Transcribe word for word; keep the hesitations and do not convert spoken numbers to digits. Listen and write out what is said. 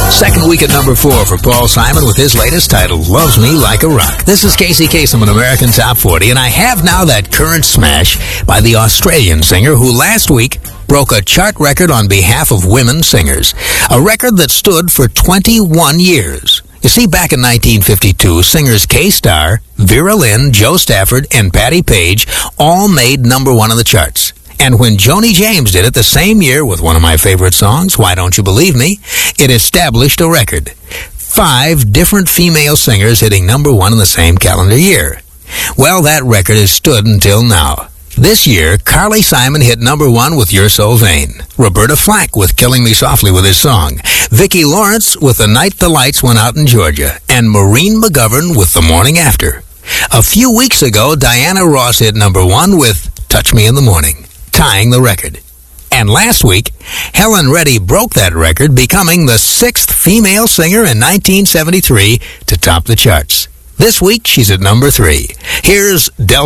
Second week at number four for Paul Simon with his latest title, Loves Me Like a Rock. This is Casey Kasem on American Top forty, and I have now that current smash by the Australian singer who last week broke a chart record on behalf of women singers, a record that stood for twenty-one years. You see, back in nineteen fifty-two, singers K-Star, Vera Lynn, Joe Stafford, and Patti Page all made number one on the charts. And when Joni James did it the same year with one of my favorite songs, Why Don't You Believe Me, it established a record. Five different female singers hitting number one in the same calendar year. Well, that record has stood until now. This year, Carly Simon hit number one with You're So Vain. Roberta Flack with Killing Me Softly with his song. Vicki Lawrence with The Night the Lights Went Out in Georgia. And Maureen McGovern with The Morning After. A few weeks ago, Diana Ross hit number one with Touch Me in the Morning, tying the record. And last week, Helen Reddy broke that record, becoming the sixth female singer in nineteen seventy-three to top the charts. This week, she's at number three. Here's Delta.